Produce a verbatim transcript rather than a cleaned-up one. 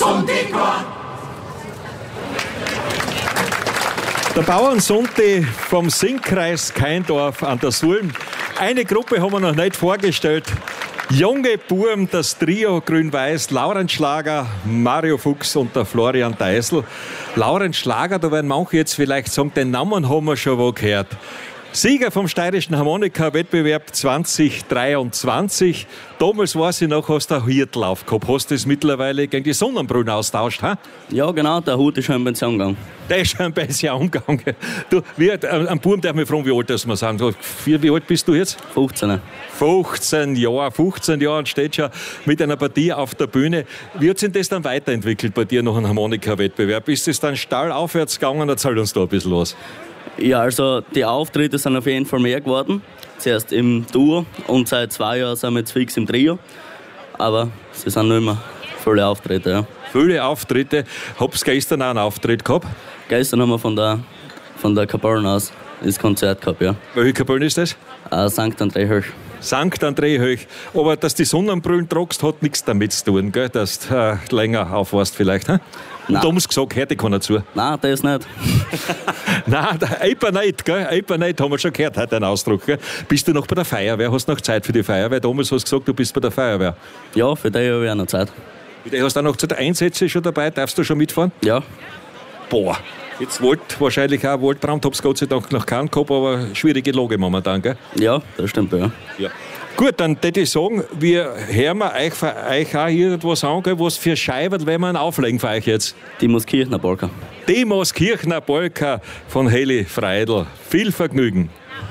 Sonntag. Der Bauernsonntag vom Singkreis Keindorf an der Sulm. Eine Gruppe haben wir noch nicht vorgestellt. Junge Buben, das Trio Grün-Weiß, Laurenz Schlager, Mario Fuchs und der Florian Deisel. Laurenz Schlager, da werden manche jetzt vielleicht sagen, den Namen haben wir schon wo gehört. Sieger vom Steirischen Harmonika-Wettbewerb zwanzig dreiundzwanzig. Damals weiß ich noch, hast du einen Hirtlauf gehabt. Hast du das mittlerweile gegen die Sonnenbrunn austauscht? Ha? Ja, genau, der Hut ist schon in Pension gegangen. Der ist schon in Pension gegangen. Du, wie, ein Buben darf mich fragen, wie alt das wir sind. Wie, wie alt bist du jetzt? fünfzehn. fünfzehn Jahre, fünfzehn Jahre und steht schon mit einer Partie auf der Bühne. Wie hat sich das dann weiterentwickelt bei dir nach einem Harmonika-Wettbewerb? Ist es dann steil aufwärts gegangen? Erzähl uns da ein bisschen was. Ja, also die Auftritte sind auf jeden Fall mehr geworden. Zuerst im Duo und seit zwei Jahren sind wir jetzt fix im Trio. Aber sie sind noch immer viele Auftritte, ja. Viele Auftritte. Hab's gestern auch einen Auftritt gehabt? Gestern haben wir von der, von der Kapellen aus das Konzert gehabt, ja. Welche Kapelle ist das? Äh, Sankt André Höch. Sankt André Höch. Aber dass die Sonnenbrillen tragst, hat nichts damit zu tun, gell? Dass du äh, länger aufwarst vielleicht. He? Und da muss gesagt, hört keiner zu. Nein, das nicht. Nein, Eiper nicht, gell? Eiper nicht, haben wir schon gehört, heute ein Ausdruck. Gell? Bist du noch bei der Feuerwehr? Hast du noch Zeit für die Feuerwehr? Damals hast du gesagt, du bist bei der Feuerwehr. Ja, für die habe ich auch noch Zeit. Du hast auch noch Zeit. Einsätze schon dabei? Darfst du schon mitfahren? Ja. Boah. Jetzt wollt wahrscheinlich auch Waldbrand, hab's Gott sei Dank noch keinen gehabt, aber schwierige Lage momentan, gell? Ja, das stimmt, ja. Ja. Gut, dann würde ich sagen, wir hören wir euch, für euch auch irgendwas an, gell, was für Scheiben wenn wir einen auflegen für euch jetzt. Die Mooskirchner Polka. Die Mooskirchner Polka von Heli Freidl. Viel Vergnügen.